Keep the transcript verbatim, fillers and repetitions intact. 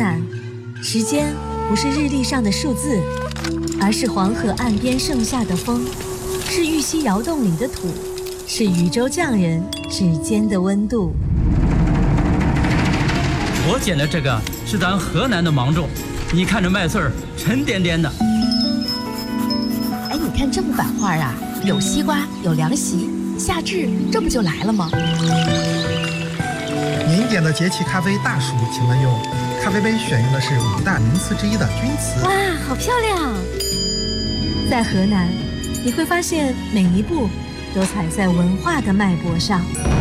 南，时间不是日历上的数字，而是黄河岸边盛夏的风，是玉溪窑洞里的土，是禹州匠人指尖的温度。 我捡的这个是咱河南的芒种，你看这麦穗儿沉甸甸的。 哎，你看这幅版画啊，有西瓜，有凉席，夏至这不就来了吗？ 您点的节气咖啡大暑，请问用咖啡杯选用的是五大名词之一的钧瓷。 哇，好漂亮！ 在河南，你会发现每一步都踩在文化的脉搏上。